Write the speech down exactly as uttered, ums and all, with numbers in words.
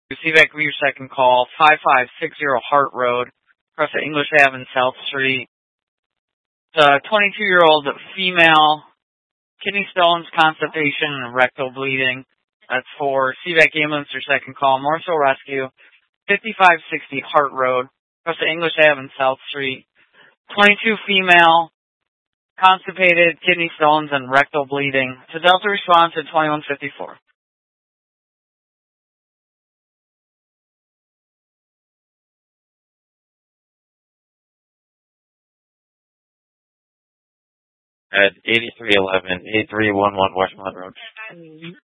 C VAC, your second call, five five six zero Hart Road, across the English Avenue South Street. It's a twenty-two-year-old female, kidney stones, constipation, and rectal bleeding. That's for C VAC ambulance, your second call. Marshall Rescue, fifty-five sixty Hart Road, across the English Avenue South Street. twenty-two female, constipated, kidney stones, and rectal bleeding. To Delta response at twenty-one fifty-four. At eighty-three eleven, eighty-three eleven Westmont Road.